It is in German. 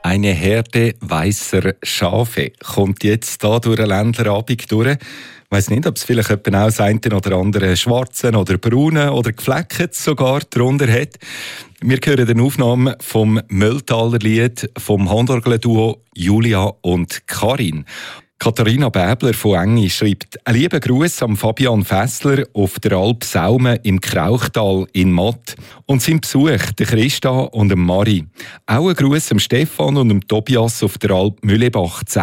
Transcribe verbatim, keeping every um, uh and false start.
Eine Herde weißer Schafe kommt jetzt hier durch den Ländlerabend durch. Ich weiss nicht, ob es vielleicht auch das eine oder andere schwarzen oder braunen oder geflecket sogar darunter hat. Wir hören den Aufnahmen vom Mölltaler Lied vom Handorgel-Duo Julia und Karin. Katharina Bäbler von Engi schreibt einen lieben Gruß an Fabian Fessler auf der Alp Saume im Krauchtal in Matt und seinen Besuch, der Christa und dem Mari. Auch ein Gruß an Stefan und dem Tobias auf der Alp Mühlebach.